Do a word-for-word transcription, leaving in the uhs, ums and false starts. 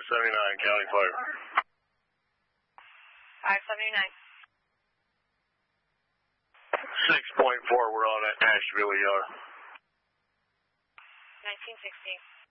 seventy-nine, County Fire. five seventy-nine. six point four, we're on at Asheville Yard. nineteen sixteen.